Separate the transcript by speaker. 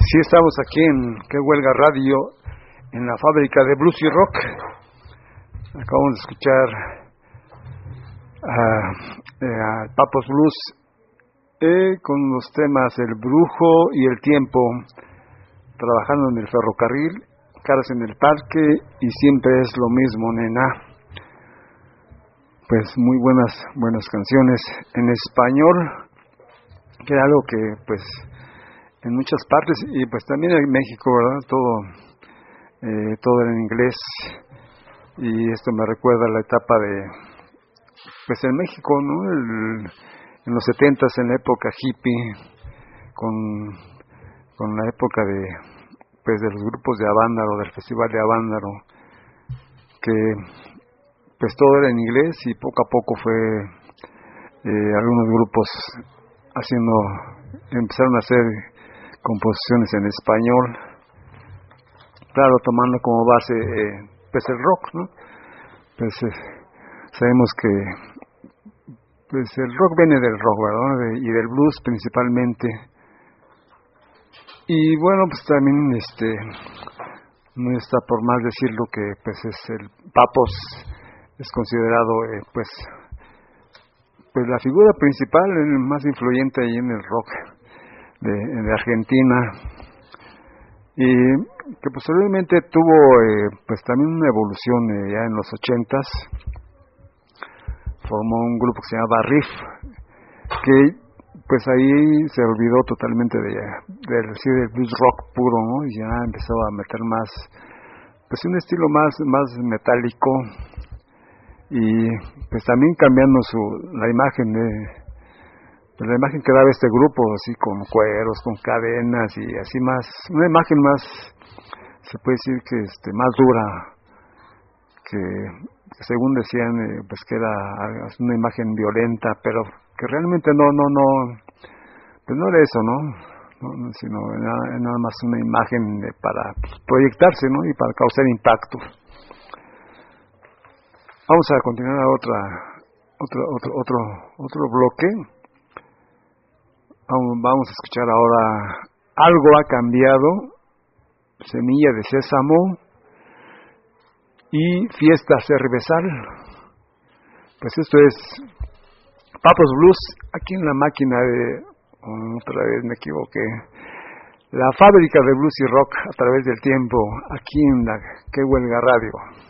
Speaker 1: Sí, estamos aquí en Qué Huelga Radio, en la fábrica de blues y rock. Acabamos de escuchar a Papos Blues con los temas El Brujo y El Tiempo, trabajando en el ferrocarril, Caras en el Parque y Siempre es lo mismo, nena. Pues muy buenas canciones en español, que era algo que pues en muchas partes, y pues también en México, ¿verdad? Todo era en inglés, y esto me recuerda a la etapa de, pues en México, ¿no? En los 70s, en la época hippie, con la época de, pues de los grupos de Avándaro, del Festival de Avándaro, que pues todo era en inglés, y poco a poco fue algunos grupos empezaron a hacer composiciones en español, claro, tomando como base pues el rock, ¿no? Pues sabemos que pues el rock viene del rock, ¿verdad? Y del blues principalmente. Y bueno, pues también no está por más decirlo que pues es el Papos es considerado pues la figura principal, el más influyente ahí en el rock de Argentina, y que posteriormente tuvo pues también una evolución ya en los 80s. Formó un grupo que se llamaba Riff, que pues ahí se olvidó totalmente del blues rock puro, ¿no? Y ya empezó a meter más, pues un estilo más metálico, y pues también cambiando la imagen la imagen que daba este grupo, así con cueros, con cadenas y así más, una imagen más, se puede decir que más dura, que según decían pues que era una imagen violenta, pero que realmente pues no era eso, no, sino nada más una imagen para proyectarse, ¿no? Y para causar impacto. Vamos a continuar a otro bloque. Vamos a escuchar ahora Algo ha cambiado, Semilla de Sésamo y Fiesta Cervezal. Pues esto es Papos Blues, aquí en la máquina otra vez me equivoqué, la fábrica de blues y rock a través del tiempo, aquí en la Qué Huelga Radio.